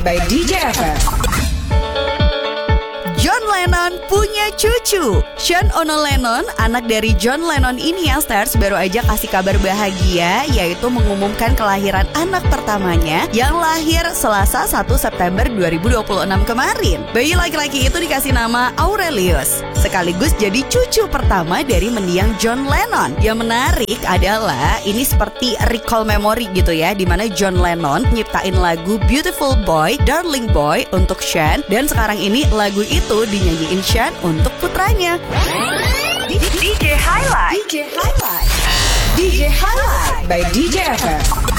by DJ FF. John Lennon punya cucu. Sean Ono Lennon, anak dari John Lennon ini yang stars baru aja kasih kabar bahagia, yaitu mengumumkan kelahiran anak pertamanya yang lahir Selasa 1 September 2026 kemarin. Bayi laki-laki itu dikasih nama Aurelius, sekaligus jadi cucu pertama dari mendiang John Lennon. Yang menarik adalah ini seperti recall memory gitu ya, dimana John Lennon nyiptain lagu Beautiful Boy, Darling Boy untuk Sean, dan sekarang ini lagu itu dinyanyiin Sean untuk putranya. DJ Highlight by DJ FF.